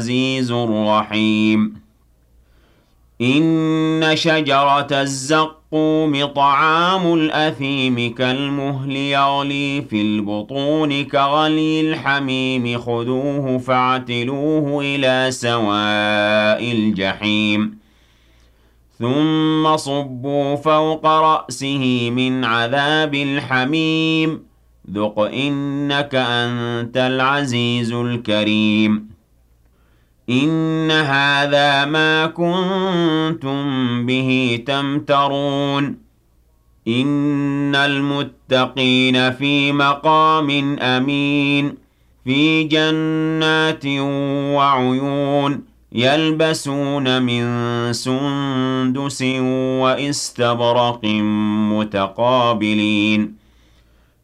عزيز رحيم إن شجرة الزقوم طعام الأثيم كالمهل يغلي في البطون كغلي الحميم خذوه فاعتلوه إلى سواء الجحيم ثم صبوا فوق رأسه من عذاب الحميم ذق إنك أنت العزيز الكريم إن هذا ما كنتم به تمترون إن المتقين في مقام أمين في جنات وعيون يلبسون من سندس وإستبرق متقابلين